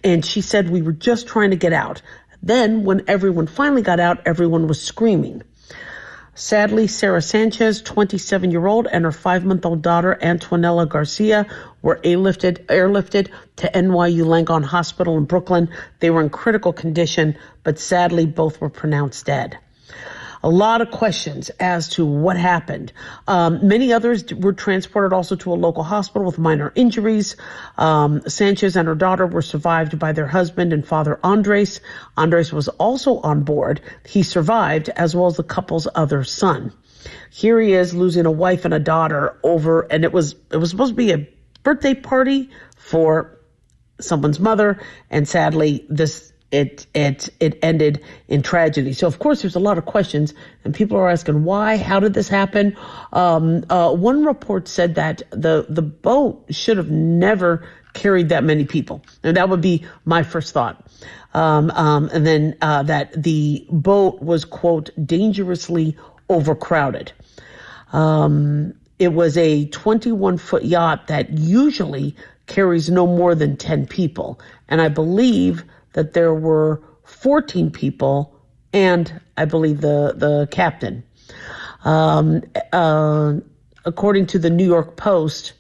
And she said, we were just trying to get out. Then when everyone finally got out, everyone was screaming. Sadly, Sarah Sanchez, 27-year-old, and her 5-month-old daughter, Antonella Garcia, were airlifted to NYU Langone Hospital in Brooklyn. They were in critical condition, but sadly, both were pronounced dead. A lot of questions as to what happened. Many others were transported also to a local hospital with minor injuries. Sanchez and her daughter were survived by their husband and father, Andres. Andres was also on board. He survived, as well as the couple's other son. Here he is losing a wife and a daughter over, and it was supposed to be a birthday party for someone's mother, and sadly, it ended in tragedy. So, of course, there's a lot of questions, and people are asking why, how did this happen? One report said that the boat should have never carried that many people. And that would be my first thought. And then that the boat was, quote, dangerously overcrowded. It was a 21-foot yacht that usually carries no more than 10 people. And I believe that there were 14 people and I believe the captain. According to the New York Post,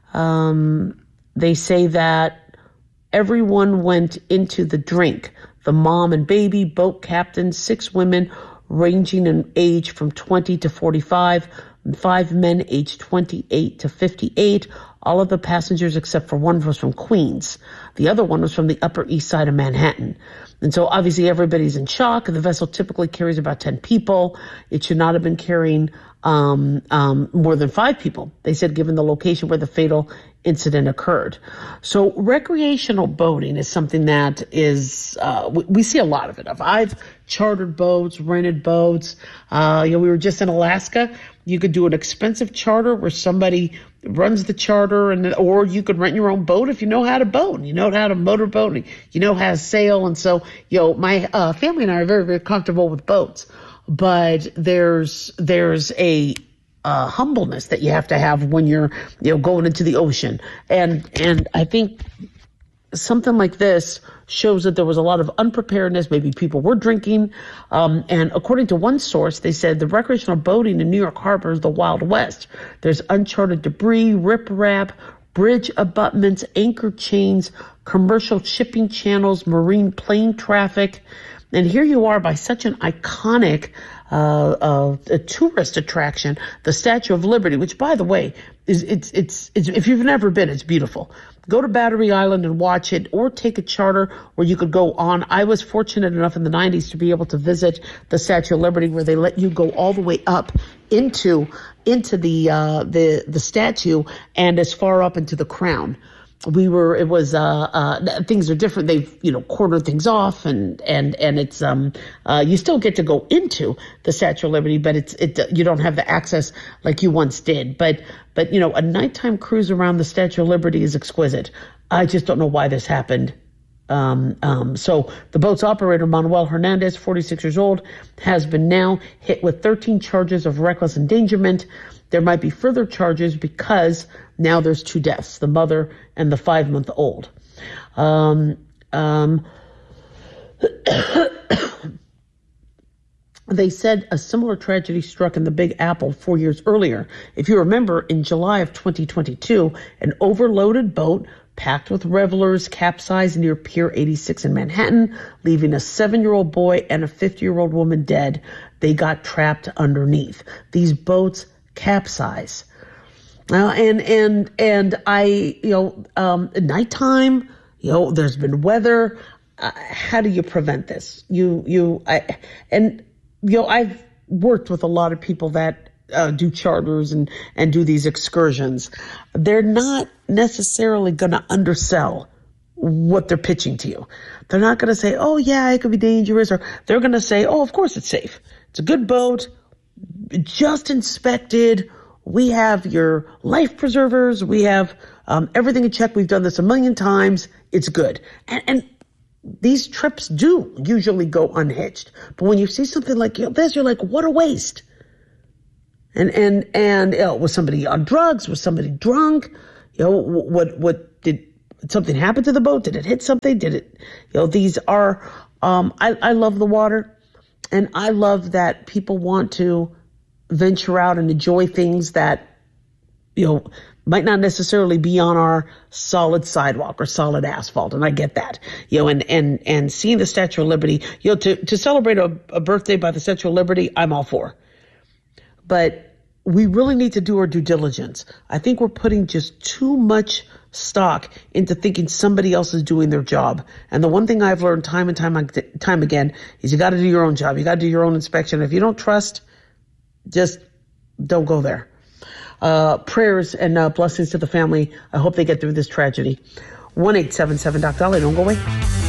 they say that everyone went into the drink. The mom and baby, boat captain, 6 women ranging in age from 20 to 45, 5 men aged 28 to 58. All of the passengers except for one was from Queens. The other one was from the Upper East Side of Manhattan. And so obviously everybody's in shock. The vessel typically carries about 10 people. It should not have been carrying more than 5 people, they said, given the location where the fatal incident occurred. So recreational boating is something that is, we see a lot of it. I've chartered boats, rented boats. We were just in Alaska. You could do an expensive charter where somebody runs the charter, or you could rent your own boat if you know how to boat, you know how to motorboat, and you know how to sail. And so, my family and I are very, very comfortable with boats. But there's a humbleness that you have to have when you're going into the ocean, and I think something like this shows that there was a lot of unpreparedness. Maybe people were drinking, and according to one source, they said the recreational boating in New York Harbor is the Wild West. There's uncharted debris, riprap, bridge abutments, anchor chains, commercial shipping channels, marine plane traffic. And here you are by such an iconic a tourist attraction, the Statue of Liberty, which, by the way, is it's if you've never been, it's beautiful. Go to Battery Island and watch it, or take a charter where you could go on. I was fortunate enough in the 90s to be able to visit the Statue of Liberty, where they let you go all the way up into the statue and as far up into the crown. Things are different. They've, cornered things off, and it's, you still get to go into the Statue of Liberty, but you don't have the access like you once did. But, a nighttime cruise around the Statue of Liberty is exquisite. I just don't know why this happened. So the boat's operator, Manuel Hernandez, 46 years old, has been now hit with 13 charges of reckless endangerment. There might be further charges because now there's 2 deaths, the mother and the 5-month-old. They said a similar tragedy struck in the Big Apple 4 years earlier. If you remember, in July of 2022, an overloaded boat packed with revelers capsized near Pier 86 in Manhattan, leaving a 7-year-old boy and a 50-year-old woman dead. They got trapped underneath. These boats capsize. And I, nighttime, there's been weather. How do you prevent this? I've worked with a lot of people that do charters and do these excursions. They're not necessarily going to undersell what they're pitching to you. They're not going to say, oh yeah, it could be dangerous, or they're going to say, oh, of course it's safe. It's a good boat, just inspected. We have your life preservers. We have everything in check. We've done this a million times. It's good. And these trips do usually go unhitched. But when you see something like this, you're like, what a waste. And was somebody on drugs? Was somebody drunk? Did something happen to the boat? Did it hit something? Did it, these are, I love the water, and I love that people want to venture out and enjoy things that, might not necessarily be on our solid sidewalk or solid asphalt. And I get that, and seeing the Statue of Liberty, to celebrate a birthday by the Statue of Liberty, I'm all for. But we really need to do our due diligence. I think we're putting just too much stock into thinking somebody else is doing their job. And the one thing I've learned time and time again is you got to do your own job. You got to do your own inspection. If you don't trust, just don't go there. Prayers and blessings to the family. I hope they get through this tragedy. 1-877-Doc Dolly. Don't go away.